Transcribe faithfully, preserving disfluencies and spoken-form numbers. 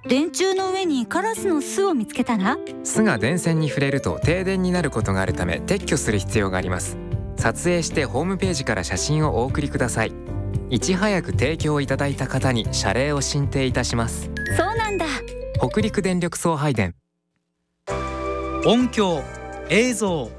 電柱の上にカラスの巣を見つけたら、 巣が電線に触れると停電になることがあるため撤去する必要があります。撮影してホームページから写真をお送りください。いち早く提供いただいた方に謝礼を進呈いたします。 そうなんだ。 北陸電力送配電。 音響、映像、